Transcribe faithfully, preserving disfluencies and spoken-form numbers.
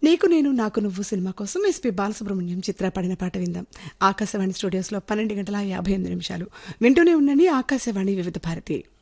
నీకు నేను నాకు నువ్వు సినిమా కోసం ఎస్పి బాలసుబ్రహ్మణ్యం చిత్ర పాడిన పాట విందాం. ఆకాశవాణి స్టూడియోస్లో పన్నెండు గంటల యాభై ఎనిమిది నిమిషాలు. వింటూనే ఉండండి ఆకాశవాణి వివిధ భారతి.